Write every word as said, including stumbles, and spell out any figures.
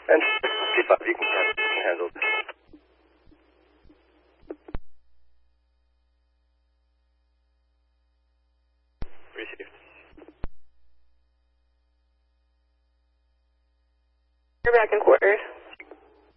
And see if you can handle this. Received. You're back in court.